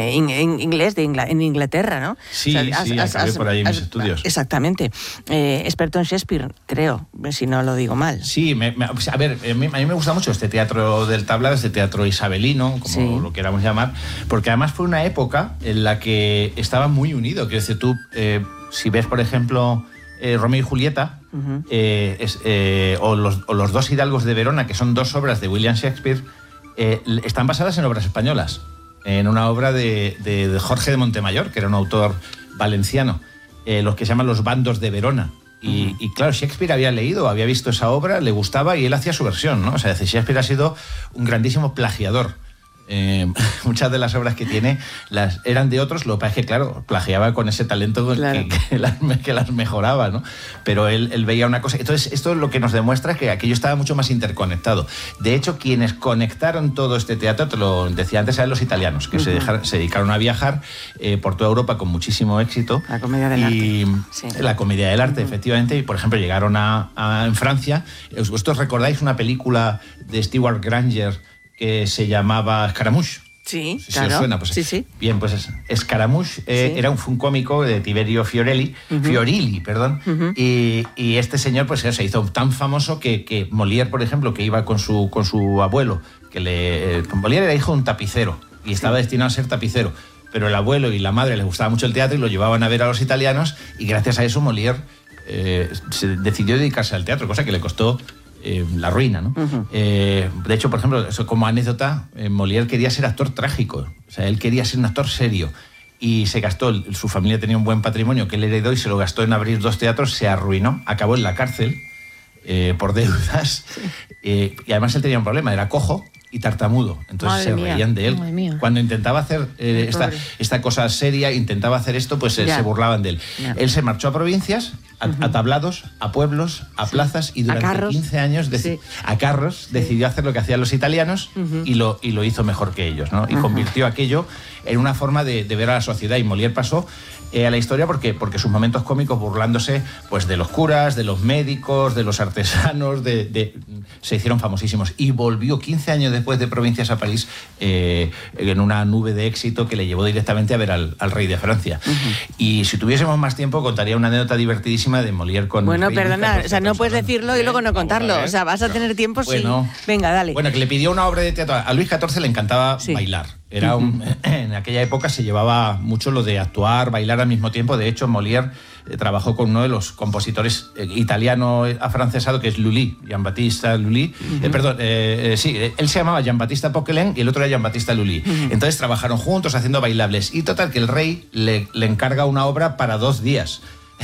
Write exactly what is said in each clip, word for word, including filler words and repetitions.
eh, in, in, inglés de Ingl en Inglaterra, ¿no? Sí, o sea, has, sí, has, acabé has, por ahí en mis estudios. Exactamente. Eh, experto en Shakespeare, creo, si no lo digo mal. Sí, me, me, a ver, a mí, a mí me gusta mucho este teatro del tablado, este teatro isabelino, como sí. lo queramos llamar, porque además fue una época en la que estaba muy unido. Quiero decir, tú, eh, si ves, por ejemplo, eh, Romeo y Julieta, uh-huh. eh, es, eh, o, los, o Los dos hidalgos de Verona, que son dos obras de William Shakespeare, eh, están basadas en obras españolas, en una obra de, de, de Jorge de Montemayor, que era un autor valenciano, eh, los que se llaman Los bandos de Verona. Y, uh-huh. y claro, Shakespeare había leído, había visto esa obra, le gustaba y él hacía su versión, ¿no? O sea, Shakespeare ha sido un grandísimo plagiador. Eh, muchas de las obras que tiene las eran de otros, lo que pasa es que, claro, plagiaba con ese talento claro. que, que, las, que las mejoraba, ¿no? Pero él, él veía una cosa. Entonces, esto es lo que nos demuestra que aquello estaba mucho más interconectado. De hecho, quienes conectaron todo este teatro, te lo decía antes, eran los italianos, que uh-huh. se, dejaron, se dedicaron a viajar eh, por toda Europa con muchísimo éxito. La comedia del y, arte. Sí. La comedia del arte, uh-huh. efectivamente. Y, por ejemplo, llegaron a, a en Francia. ¿Vosotros recordáis una película de Stewart Granger que se llamaba Scaramouche? Sí, si claro. os suena, pues, sí, sí. Bien, pues Scaramouche eh, sí. era un, un cómico de Tiberio Fiorelli, uh-huh. Fiorilli, perdón, uh-huh. y, y este señor pues se hizo tan famoso que, que Molière, por ejemplo, que iba con su, con su abuelo, que le, eh, Molière era hijo de un tapicero y estaba sí. destinado a ser tapicero, pero el abuelo y la madre les gustaba mucho el teatro y lo llevaban a ver a los italianos, y gracias a eso Molière eh, se decidió dedicarse al teatro, cosa que le costó Eh, la ruina, ¿no? Uh-huh. Eh, de hecho, por ejemplo, eso como anécdota, eh, Molière quería ser actor trágico, o sea, él quería ser un actor serio y se gastó, su familia tenía un buen patrimonio que él heredó y se lo gastó en abrir dos teatros, se arruinó, acabó en la cárcel eh, por deudas eh, y además él tenía un problema, era cojo y tartamudo, entonces Madre se mía. reían de él. Cuando intentaba hacer eh, esta, esta cosa seria, intentaba hacer esto, pues eh, se burlaban de él. Ya. Él se marchó a provincias, a, uh-huh. a tablados, a pueblos, a sí. plazas, y durante quince años, dec- sí. a carros, sí. decidió hacer lo que hacían los italianos uh-huh. y, lo, y lo hizo mejor que ellos, ¿no? Y uh-huh. convirtió aquello en una forma de, de ver a la sociedad, y Molière pasó Eh, a la historia porque, porque sus momentos cómicos burlándose pues de los curas, de los médicos, de los artesanos, de, de, se hicieron famosísimos, y volvió quince años después de Provincias a París eh, en una nube de éxito que le llevó directamente a ver al, al rey de Francia. Uh-huh. Y si tuviésemos más tiempo contaría una anécdota divertidísima de Molière con... Bueno, perdona, o sea, no puedes decirlo y luego no contarlo, o sea, vas a tener tiempo bueno, sí. Venga, dale. Bueno, que le pidió una obra de teatro. A Luis catorce le encantaba sí. bailar. Era un, en aquella época se llevaba mucho lo de actuar, bailar al mismo tiempo. De hecho, Molière eh, trabajó con uno de los compositores eh, italiano afrancesado, que es Lully, Giambattista Lully. Uh-huh. Eh, perdón, eh, eh, sí, él se llamaba Giambattista Poquelin y el otro era Giambattista Lully. Uh-huh. Entonces trabajaron juntos haciendo bailables. Y total, que el rey le, le encarga una obra para dos días.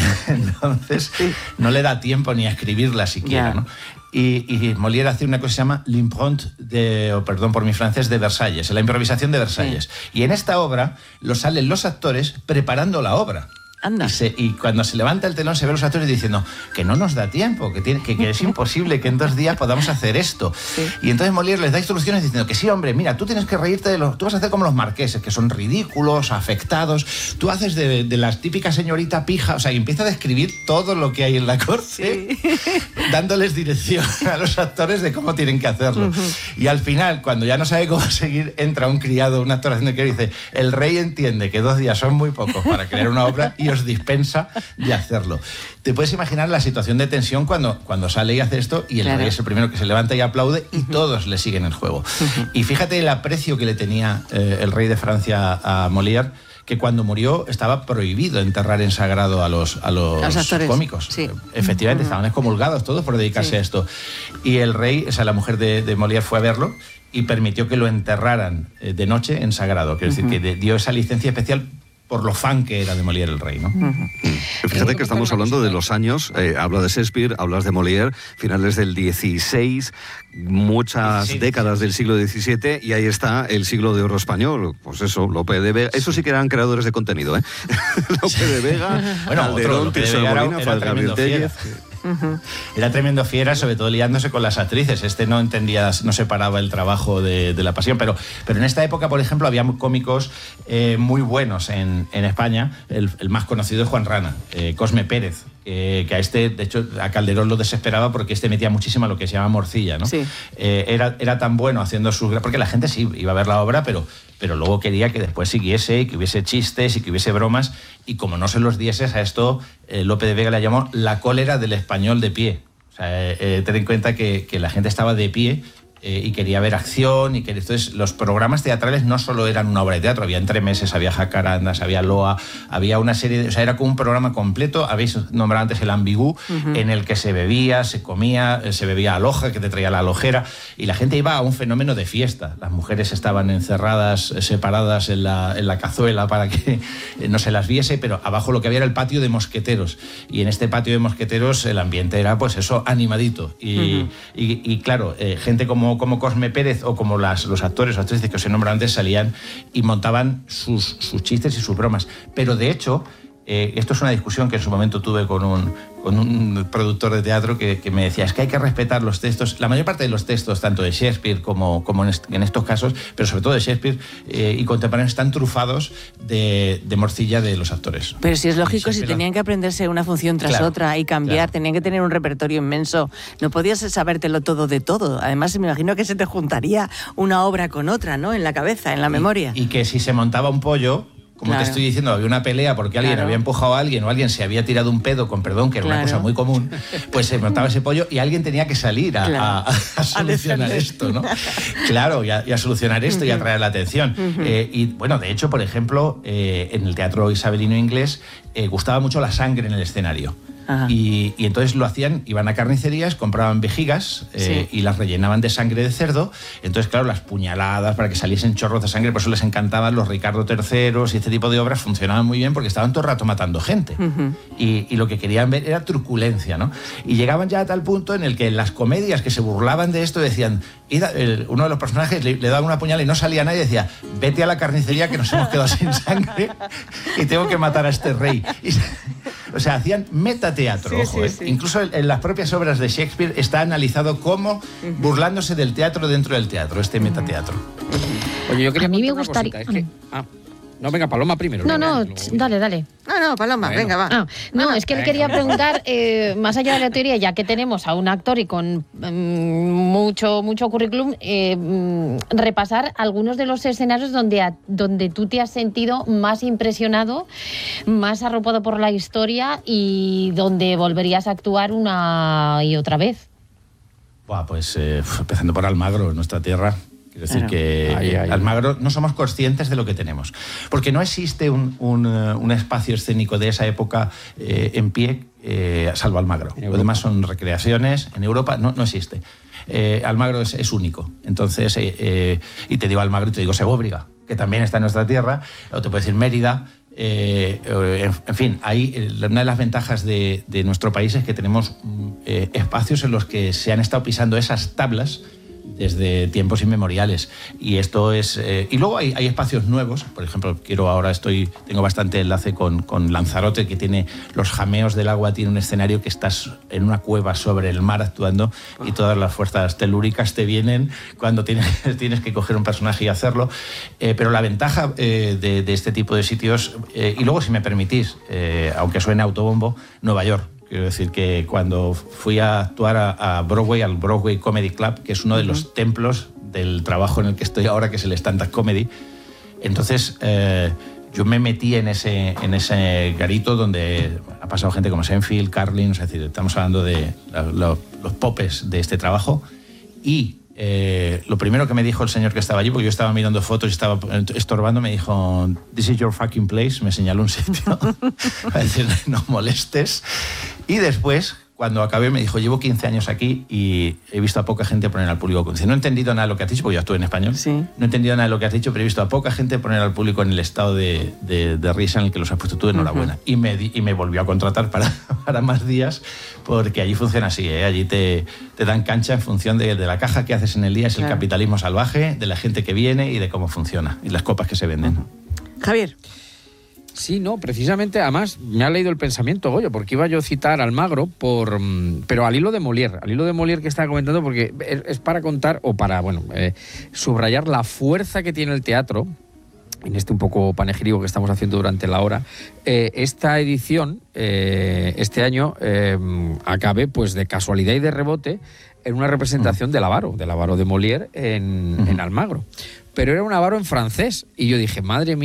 Entonces no le da tiempo ni a escribirla siquiera, yeah. ¿no? Y, y Molière hace una cosa que se llama l'impronte de, oh, perdón por mi francés, de Versalles, la improvisación de Versalles. Sí. Y en esta obra lo salen los actores preparando la obra. Anda. Y, se, y cuando se levanta el telón se ve a los actores diciendo que no nos da tiempo, que, tiene, que, que es imposible que en dos días podamos hacer esto. Sí. Y entonces Molière les da instrucciones diciendo que sí, hombre, mira, tú tienes que reírte de los... Tú vas a hacer como los marqueses, que son ridículos, afectados. Tú haces de, de la típica señorita pija, o sea, y empieza a describir todo lo que hay en la corte, sí. dándoles dirección a los actores de cómo tienen que hacerlo. Uh-huh. Y al final, cuando ya no sabe cómo seguir, entra un criado, un actor haciendo que dice, el rey entiende que dos días son muy pocos para crear una obra y os dispensa de hacerlo. Te puedes imaginar la situación de tensión cuando, cuando sale y hace esto y el claro. rey es el primero que se levanta y aplaude y uh-huh. todos le siguen el juego. Uh-huh. Y fíjate el aprecio que le tenía eh, el rey de Francia a Molière, que cuando murió estaba prohibido enterrar en sagrado a los, a los, los actores, cómicos. Sí. Efectivamente, uh-huh. estaban excomulgados todos por dedicarse sí. a esto. Y el rey, o sea, la mujer de, de Molière fue a verlo y permitió que lo enterraran eh, de noche en sagrado. Quiero uh-huh. decir, que dio esa licencia especial por lo fan que era de Molière el rey, ¿no? Uh-huh. Fíjate que estamos hablando de los años, eh, habla de Shakespeare, hablas de Molière, finales del dieciséis, muchas dieciséis, décadas del siglo diecisiete, y ahí está el siglo de oro español, pues eso, Lope de Vega, eso sí que eran creadores de contenido, ¿eh? Lope de Vega, bueno, Calderón, Tirso de Molina, Gabriel Tellez... Uh-huh. Era tremendo fiera, sobre todo liándose con las actrices. Este no entendía, no separaba el trabajo de, de la pasión, pero, pero en esta época, por ejemplo, había cómicos eh, muy buenos en, en España. El, el más conocido es Juan Rana, eh, Cosme Pérez, eh, que a este, de hecho, a Calderón lo desesperaba porque este metía muchísimo lo que se llama morcilla, ¿no? Sí. Eh, era, era tan bueno haciendo sus... Porque la gente sí iba a ver la obra, pero pero luego quería que después siguiese y que hubiese chistes y que hubiese bromas, y como no se los dieses, a esto eh, Lope de Vega le llamó la cólera del español de pie. O sea, eh, eh, ten en cuenta que, que la gente estaba de pie eh, y quería ver acción, y que entonces los programas teatrales no solo eran una obra de teatro, había entremeses, había jacarandas, había loa, había una serie de... O sea, era como un programa completo. Habéis nombrado antes el ambigú, uh-huh. en el que se bebía, se comía, se bebía aloja, que te traía la alojera, y la gente iba a un fenómeno de fiesta. Las mujeres estaban encerradas, separadas en la, en la cazuela para que no se las viese, pero abajo lo que había era el patio de mosqueteros, y en este patio de mosqueteros el ambiente era, pues eso, animadito. Y, uh-huh. y, y claro, eh, gente como como Cosme Pérez o como las, los actores o actrices que os he nombrado antes salían y montaban sus, sus chistes y sus bromas. Pero de hecho, eh, esto es una discusión que en su momento tuve con un, con un productor de teatro que, que me decía, es que hay que respetar los textos, la mayor parte de los textos, tanto de Shakespeare como, como en, est- en estos casos, pero sobre todo de Shakespeare eh, y contemporáneos, están trufados de, de morcilla de los actores. Pero si es lógico, si tenían que aprenderse una función tras claro, otra y cambiar, claro. tenían que tener un repertorio inmenso, no podías sabértelo todo de todo. Además, me imagino que se te juntaría una obra con otra, ¿no? En la cabeza, en la y, memoria. Y que si se montaba un pollo... Como claro. te estoy diciendo, había una pelea porque alguien claro. había empujado a alguien o alguien se había tirado un pedo, con perdón, que era claro. una cosa muy común, pues se montaba ese pollo y alguien tenía que salir a, claro. a, a solucionar a esto, ¿no? Claro, y a, y a solucionar esto uh-huh. y a atraer la atención. Uh-huh. Eh, y bueno, de hecho, por ejemplo, eh, en el teatro isabelino inglés eh, gustaba mucho la sangre en el escenario. Y, y entonces lo hacían, iban a carnicerías, compraban vejigas eh, sí. y las rellenaban de sangre de cerdo. Entonces, claro, las puñaladas para que saliesen chorros de sangre, por eso les encantaban los Ricardo terceros y este tipo de obras, funcionaban muy bien porque estaban todo el rato matando gente. Uh-huh. Y, y lo que querían ver era truculencia, ¿no? Y llegaban ya a tal punto en el que en las comedias que se burlaban de esto decían, el, uno de los personajes le, le daban una puñalada y no salía nadie y decía, vete a la carnicería que nos hemos quedado sin sangre y tengo que matar a este rey. Y, o sea, hacían metateatro, sí, ojo, sí, sí. ¿eh? Incluso en las propias obras de Shakespeare está analizado como uh-huh. burlándose del teatro dentro del teatro, este metateatro. Uh-huh. Oye, yo quería a mí me una gustaría... cosita, es que... ah. No, venga, Paloma primero. No, no, no, dale, dale. No, no, Paloma, bueno. venga, va. Ah, no, bueno, es que le quería preguntar, eh, más allá de la teoría, ya que tenemos a un actor y con um, mucho, mucho currículum, eh, um, repasar algunos de los escenarios donde, a, donde tú te has sentido más impresionado, más arropado por la historia y donde volverías a actuar una y otra vez. Buah, pues eh, empezando por Almagro, nuestra tierra. Quiero decir claro. que ay, ay, Almagro no somos conscientes de lo que tenemos. Porque no existe un, un, un espacio escénico de esa época eh, en pie, eh, salvo Almagro. Lo demás son recreaciones. En Europa no, no existe. Eh, Almagro es, es único. Entonces, eh, eh, y te digo Almagro y te digo Segóbriga, que también está en nuestra tierra. O te puedo decir Mérida. Eh, en, en fin, ahí una de las ventajas de, de nuestro país es que tenemos eh, espacios en los que se han estado pisando esas tablas desde tiempos inmemoriales, y esto es eh, y luego hay, hay espacios nuevos. Por ejemplo, quiero ahora estoy tengo bastante enlace con, con Lanzarote, que tiene los jameos del agua, tiene un escenario que estás en una cueva sobre el mar actuando y todas las fuerzas telúricas te vienen cuando tienes, tienes que coger un personaje y hacerlo. Eh, pero la ventaja eh, de, de este tipo de sitios, eh, y luego, si me permitís, eh, aunque suene autobombo, Nueva York. Quiero decir que cuando fui a actuar a, a Broadway, al Broadway Comedy Club, que es uno de los uh-huh. templos del trabajo en el que estoy ahora, que es el stand-up comedy, entonces eh, yo me metí en ese, en ese garito donde ha pasado gente como Seinfeld, Carlin, es decir, estamos hablando de la, lo, los popes de este trabajo, y Eh, lo primero que me dijo el señor que estaba allí, porque yo estaba mirando fotos y estaba estorbando, me dijo, "This is your fucking place", me señaló un sitio para decirle, no molestes. Y después, cuando acabé, me dijo, llevo quince años aquí y he visto a poca gente poner al público. Dice, no he entendido nada de lo que has dicho, porque yo estuve en español. Sí. No he entendido nada de lo que has dicho, pero he visto a poca gente poner al público en el estado de, de, de risa en el que los has puesto tú. Enhorabuena. Uh-huh. Y, me, y me volvió a contratar para, para más días, porque allí funciona así, ¿eh? Allí te, te dan cancha en función de, de la caja que haces en el día. Es claro. El capitalismo salvaje, de la gente que viene y de cómo funciona, y las copas que se venden. Uh-huh. Javier. Sí, no, precisamente, además me ha leído el pensamiento, Goyo, porque iba yo a citar a Almagro, por, pero al hilo de Molière, al hilo de Molière que estaba comentando, porque es, es para contar, o para, bueno, eh, subrayar la fuerza que tiene el teatro, en este un poco panegírico que estamos haciendo durante la hora. Eh, esta edición, eh, este año, eh, acabe, pues de casualidad y de rebote, en una representación uh-huh. del Avaro, del Avaro de Molière en, uh-huh. en Almagro. pero era un avaro en francés. Y yo dije, madre mía.